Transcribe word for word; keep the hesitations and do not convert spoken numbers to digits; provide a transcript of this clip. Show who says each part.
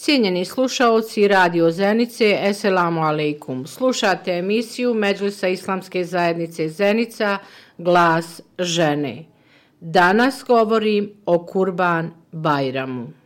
Speaker 1: Cijenjeni slušaoci Radio Zenice, Eselamu alejkum. Slušate emisiju Medžlisa Islamske zajednice Zenica, Glas žene. Danas govorim o Kurban Bajramu.